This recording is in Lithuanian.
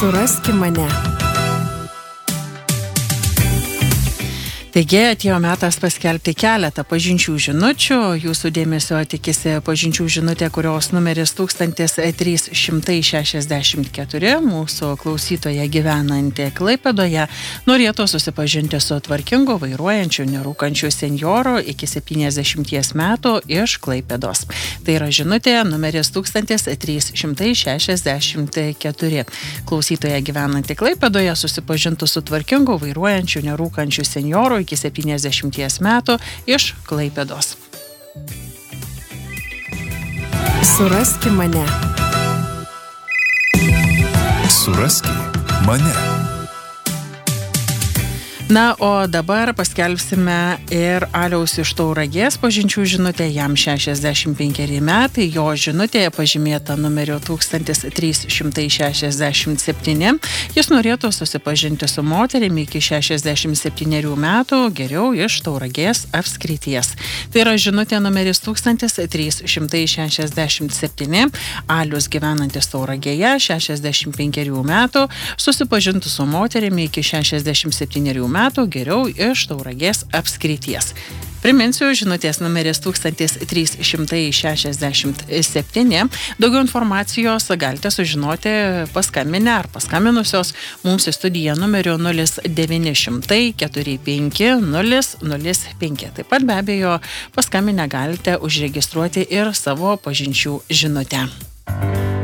Suraski mane. Taigi atėjo metas paskelbti keletą pažinčių žinučių. Jūsų dėmesio tikisi pažinčių žinutė, kurios numeris 1364. Mūsų klausytoja gyvenanti Klaipėdoje norėtų susipažinti su tvarkingu vairuojančiu, nerūkančiu senjoru iki 70 metų iš Klaipėdos. Tai yra žinutė numeris 1364. Klausytoja gyvenanti Klaipėdoje susipažintų su tvarkingu vairuojančiu, nerūkančiu senjoru iki 70 metų iš Klaipėdos. Suraski mane. Suraski mane. Na, o dabar paskelbsime ir Aliaus iš Tauragės pažinčių žinutę, jam 65 metai, jo žinutėje pažymėta numeriu 1367. Jis norėtų susipažinti su moterimi iki 67 metų, geriau iš Tauragės apskrities. Tai yra žinutė numeris 1367. Alius gyvenantis Tauragėje, 65 metų, susipažintų su moterimi iki 67 metų, geriau iš Tauragės apskrities. Priminsiu, žinutės numeris 1367. Daugiau informacijos galite sužinoti paskambinę ar paskambinusios mums į studiją numeriu 0900 45 005. Taip pat be abejo paskambinę galite užregistruoti ir savo pažinčių žinutę.